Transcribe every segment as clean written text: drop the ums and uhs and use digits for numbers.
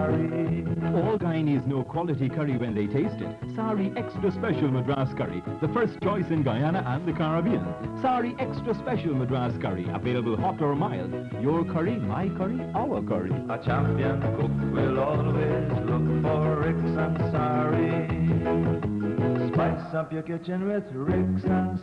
Sari. All Guyanese know quality curry when they taste it. Sari Extra Special Madras Curry, the first choice in Guyana and the Caribbean. Sari Extra Special Madras Curry, available hot or mild. Your curry, my curry, our curry. A champion cook will always look for Ricks and Sari. Spice up your kitchen with Ricks and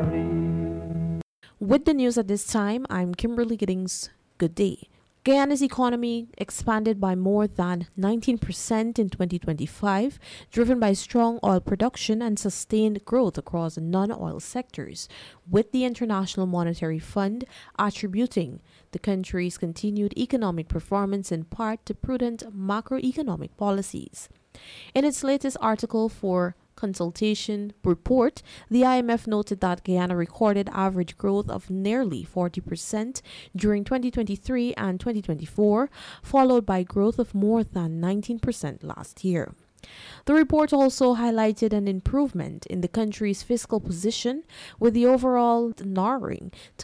Sari. With the news at this time, I'm Kimberly Giddings. Good day. Guyana's economy expanded by more than 19% in 2025, driven by strong oil production and sustained growth across non-oil sectors, with the International Monetary Fund attributing the country's continued economic performance in part to prudent macroeconomic policies. In its latest article for consultation report, the IMF noted that Guyana recorded average growth of nearly 40% during 2023 and 2024, followed by growth of more than 19% last year. The report also highlighted an improvement in the country's fiscal position, with the overall narrowing to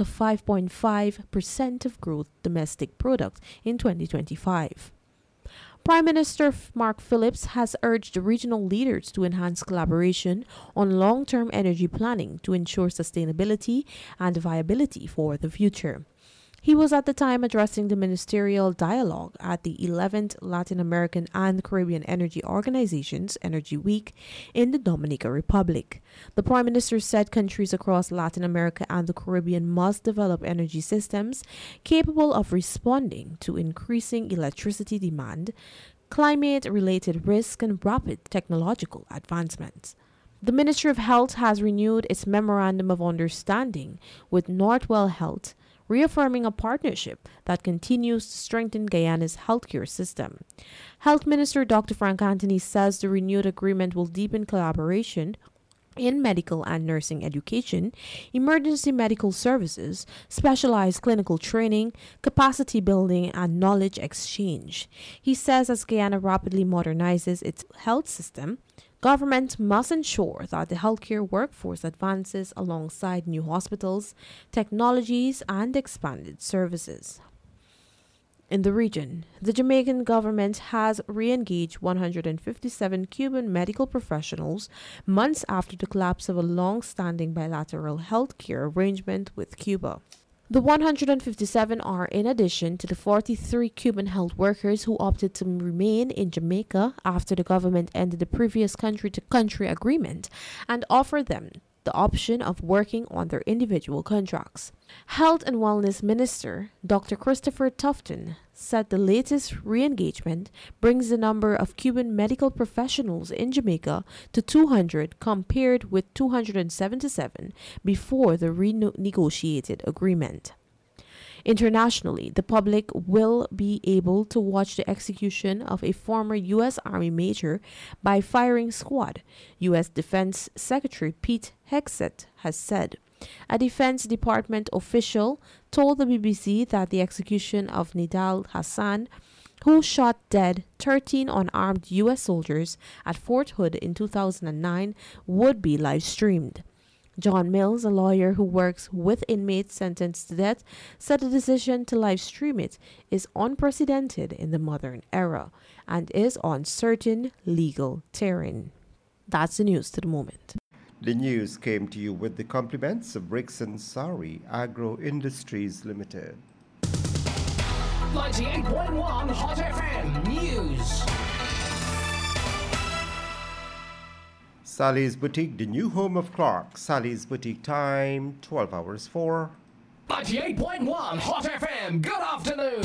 5.5% of gross domestic product in 2025. Prime Minister Mark Phillips has urged regional leaders to enhance collaboration on long-term energy planning to ensure sustainability and viability for the future. He was at the time addressing the ministerial dialogue at the 11th Latin American and Caribbean Energy Organization's Energy Week in the Dominican Republic. The Prime Minister said countries across Latin America and the Caribbean must develop energy systems capable of responding to increasing electricity demand, climate-related risk, and rapid technological advancements. The Ministry of Health has renewed its Memorandum of Understanding with Northwell Health, reaffirming a partnership that continues to strengthen Guyana's healthcare system. Health Minister Dr. Frank Anthony says the renewed agreement will deepen collaboration in medical and nursing education, emergency medical services, specialized clinical training, capacity building, and knowledge exchange. He says as Guyana rapidly modernizes its health system, government must ensure that the healthcare workforce advances alongside new hospitals, technologies, and expanded services. In the region, the Jamaican government has re-engaged 157 Cuban medical professionals months after the collapse of a long-standing bilateral healthcare arrangement with Cuba. The 157 are in addition to the 43 Cuban health workers who opted to remain in Jamaica after the government ended the previous country-to-country agreement and offered them the option of working on their individual contracts. Health and Wellness Minister Dr. Christopher Tufton said the latest re-engagement brings the number of Cuban medical professionals in Jamaica to 200 compared with 277 before the renegotiated agreement. Internationally, the public will be able to watch the execution of a former U.S. Army major by firing squad, U.S. Defense Secretary Pete Hegseth has said. A Defense Department official told the BBC that the execution of Nidal Hassan, who shot dead 13 unarmed U.S. soldiers at Fort Hood in 2009, would be live-streamed. John Mills, a lawyer who works with inmates sentenced to death, said the decision to live stream it is unprecedented in the modern era and is on certain legal terrain. That's the news to the moment. The news came to you with the compliments of Ricks and Sari Agro Industries Limited. 98.1 Hot FM News. Sally's Boutique, the new home of Clark. Sally's Boutique time, 12 hours 4. 98.1 Hot FM, good afternoon.